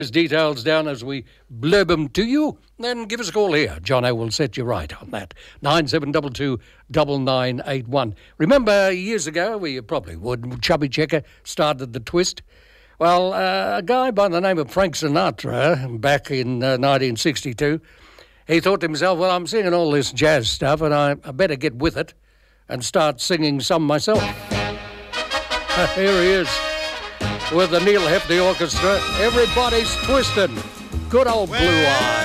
details down as we blurb them to you, then give us a call here. Jono will set you right on that. 9722 9981. Remember years ago, well, you probably would, Chubby Checker started the twist. Well, a guy by the name of Frank Sinatra back in 1962, he thought to himself, well, I'm singing all this jazz stuff and I better get with it and start singing some myself. Here he is with the Neil Hefti Orchestra. Everybody's twisting. Good old Blue Eye.